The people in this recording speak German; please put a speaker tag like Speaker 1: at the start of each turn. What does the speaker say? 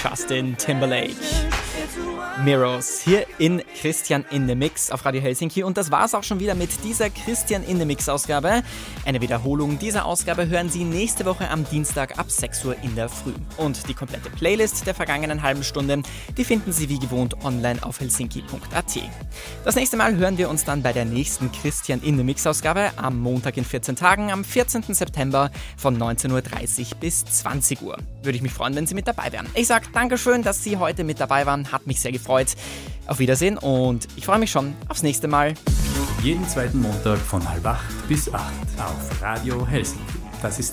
Speaker 1: Justin Timberlake. Mirrors hier in Christian in the Mix auf Radio Helsinki. Und das war's auch schon wieder mit dieser Christian in the Mix Ausgabe. Eine Wiederholung dieser Ausgabe hören Sie nächste Woche am Dienstag ab 6 Uhr in der Früh. Und die komplette Playlist der vergangenen halben Stunde, die finden Sie wie gewohnt online auf helsinki.at. Das nächste Mal hören wir uns dann bei der nächsten Christian in the Mix Ausgabe am Montag in 14 Tagen, am 14. September von 19:30 Uhr bis 20 Uhr. Würde ich mich freuen, wenn Sie mit dabei wären. Ich sage Dankeschön, dass Sie heute mit dabei waren. Hat mich sehr gefreut. Auf Wiedersehen und ich freue mich schon aufs nächste Mal.
Speaker 2: Jeden zweiten Montag von 7:30 bis 8 auf Radio Helsinki. Das ist